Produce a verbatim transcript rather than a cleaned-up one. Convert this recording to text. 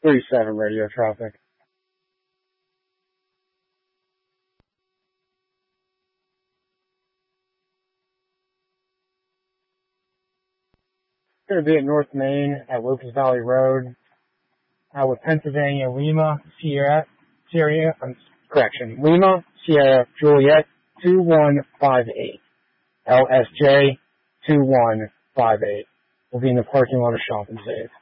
thirty-seven radio traffic. Going to be at North Main at Locust Valley Road, uh, with Pennsylvania Lima Sierra, Sierra, um, correction, Lima Sierra Juliet two one five eight, L S J two one five eight. We'll be in the parking lot of Shop and Save.